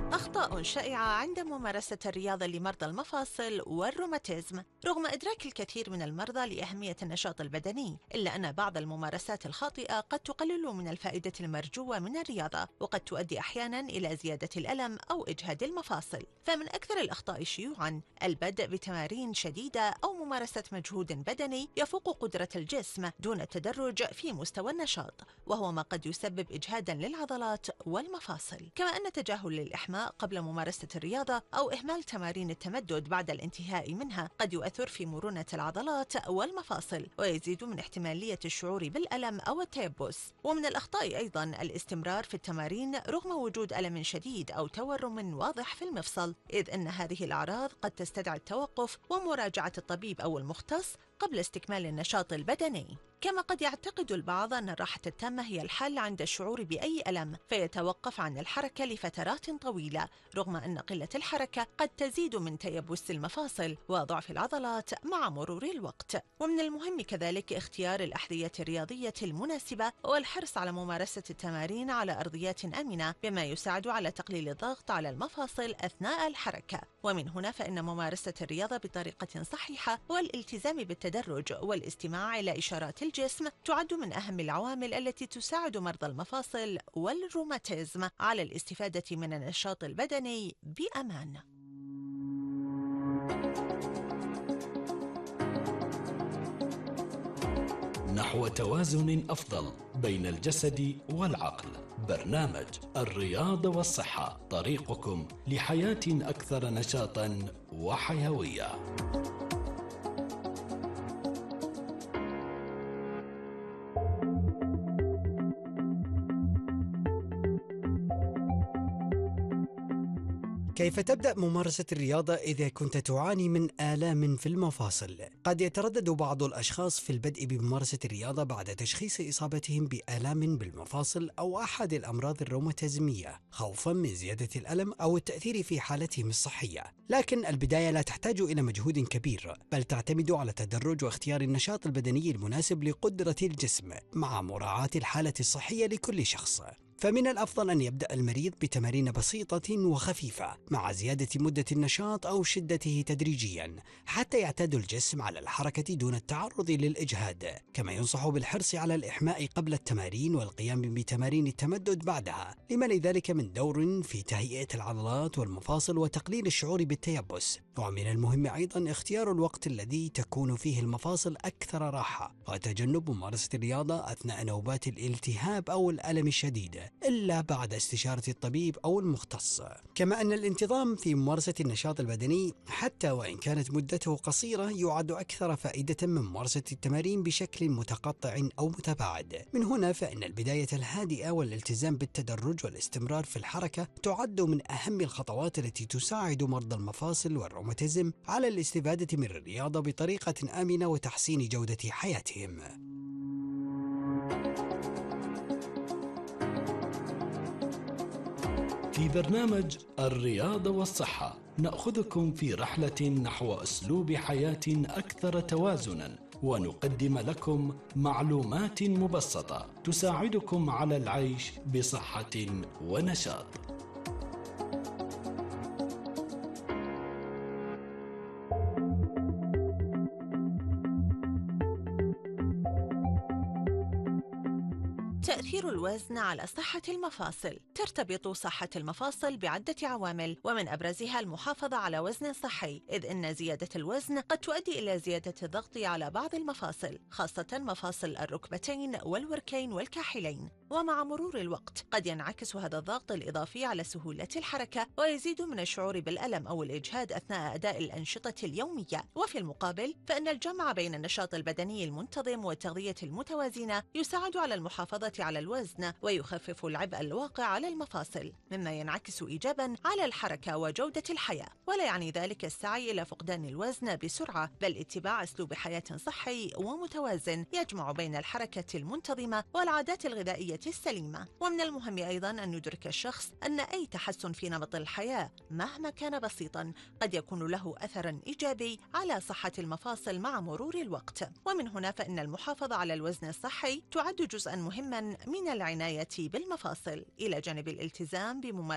أخطاء شائعة عند ممارسة الرياضة لمرضى المفاصل والروماتيزم. رغم إدراك الكثير من المرضى لأهمية النشاط البدني، إلا أن بعض الممارسات الخاطئة قد تقلل من الفائدة المرجوة من الرياضة، وقد تؤدي أحياناً إلى زيادة الألم أو إجهاد المفاصل. فمن أكثر الأخطاء شيوعاً البدء بتمارين شديدة أو ممارسة مجهود بدني يفوق قدرة الجسم دون التدرج في مستوى النشاط، وهو ما قد يسبب إجهاداً للعضلات والمفاصل. كما أن تجاهل الإحماء قبل ممارسة الرياضة أو إهمال تمارين التمدد بعد الانتهاء منها قد يؤثر في مرونة العضلات والمفاصل، ويزيد من احتمالية الشعور بالألم أو التيبس. ومن الأخطاء أيضاً الاستمرار في التمارين رغم وجود ألم شديد أو تورم واضح في المفصل، إذ أن هذه الأعراض قد تستدعي التوقف ومراجعة الطبيب أو المختص قبل استكمال النشاط البدني. كما قد يعتقد البعض أن الراحة التامة هي الحل عند الشعور بأي ألم، فيتوقف عن الحركة لفترات طويلة، رغم أن قلة الحركة قد تزيد من تيبس المفاصل وضعف العضلات مع مرور الوقت. ومن المهم كذلك اختيار الأحذية الرياضية المناسبة والحرص على ممارسة التمارين على أرضيات آمنة، بما يساعد على تقليل الضغط على المفاصل أثناء الحركة. ومن هنا فإن ممارسة الرياضة بطريقة صحيحة والالتزام بالتدرج والاستماع إلى إشارات الجسم تعد من أهم العوامل التي تساعد مرضى المفاصل والروماتيزم على الاستفادة من النشاط البدني بأمان. نحو توازن أفضل بين الجسد والعقل. برنامج الرياضة والصحة، طريقكم لحياة أكثر نشاطاً وحيوية. كيف تبدأ ممارسة الرياضة إذا كنت تعاني من آلام في المفاصل؟ قد يتردد بعض الأشخاص في البدء بممارسة الرياضة بعد تشخيص إصابتهم بآلام بالمفاصل أو أحد الأمراض الروماتيزمية، خوفاً من زيادة الألم أو التأثير في حالتهم الصحية. لكن البداية لا تحتاج إلى مجهود كبير، بل تعتمد على التدرج واختيار النشاط البدني المناسب لقدرة الجسم مع مراعاة الحالة الصحية لكل شخص. فمن الأفضل أن يبدأ المريض بتمارين بسيطة وخفيفة مع زيادة مدة النشاط أو شدته تدريجيا حتى يعتاد الجسم على الحركة دون التعرض للإجهاد. كما ينصح بالحرص على الإحماء قبل التمارين والقيام بتمارين التمدد بعدها، لما لذلك من دور في تهيئة العضلات والمفاصل وتقليل الشعور بالتيبس. ومن المهم أيضا اختيار الوقت الذي تكون فيه المفاصل أكثر راحة، وتجنب ممارسة الرياضة أثناء نوبات الالتهاب أو الألم الشديد إلا بعد استشارة الطبيب أو المختص. كما أن الانتظام في ممارسة النشاط البدني حتى وإن كانت مدته قصيرة يعد أكثر فائدة من ممارسة التمارين بشكل متقطع أو متباعد. من هنا فإن البداية الهادئة والالتزام بالتدرج والاستمرار في الحركة تعد من أهم الخطوات التي تساعد مرضى المفاصل والروماتيزم على الاستفادة من الرياضة بطريقة آمنة وتحسين جودة حياتهم. في برنامج الرياضة والصحة نأخذكم في رحلة نحو أسلوب حياة أكثر توازناً، ونقدم لكم معلومات مبسطة تساعدكم على العيش بصحة ونشاط. تأثير الوزن على صحة المفاصل. ترتبط صحة المفاصل بعدة عوامل، ومن أبرزها المحافظة على وزن صحي، إذ أن زيادة الوزن قد تؤدي إلى زيادة الضغط على بعض المفاصل، خاصة مفاصل الركبتين والوركين والكاحلين. ومع مرور الوقت قد ينعكس هذا الضغط الإضافي على سهولة الحركة، ويزيد من الشعور بالألم أو الإجهاد أثناء أداء الأنشطة اليومية. وفي المقابل فإن الجمع بين النشاط البدني المنتظم والتغذية المتوازنة يساعد على المحافظة على الوزن ويخفف العبء الواقع على المفاصل، مما ينعكس إيجاباً على الحركة وجودة الحياة. ولا يعني ذلك السعي إلى فقدان الوزن بسرعة، بل اتباع أسلوب حياة صحي ومتوازن يجمع بين الحركة المنتظمة والعادات الغذائية السليمة. ومن المهم أيضاً أن يدرك الشخص أن أي تحسن في نمط الحياة مهما كان بسيطاً قد يكون له أثراً إيجابي على صحة المفاصل مع مرور الوقت. ومن هنا فإن المحافظة على الوزن الصحي تعد جزءاً مهماً من العناية بالمفاصل، إلى جانب الالتزام بممارسة